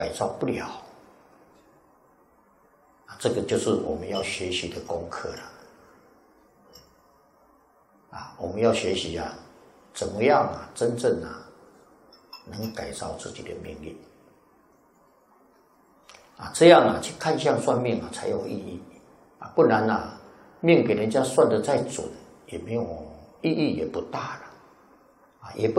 改造不了。这个就是我们要学习的功课了。我们要学习怎么样真正能改造自己的命运。这样去看相算命才有意义。不然命给人家算得再准，也没有意义，也不大了。也不